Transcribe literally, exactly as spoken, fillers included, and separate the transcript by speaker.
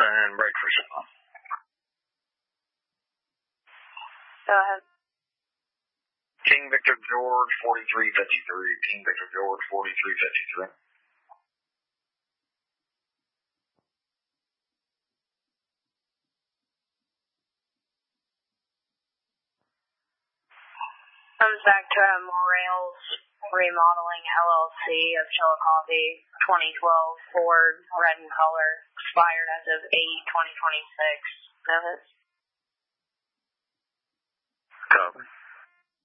Speaker 1: and break for seven.
Speaker 2: Go ahead.
Speaker 1: King Victor George, forty-three fifty-three. King Victor George, forty-three fifty-three.
Speaker 2: Comes back to Morales Remodeling L L C of Chillicothe, twenty twelve Ford, red in color, expired as of eight twenty twenty-six. Notice.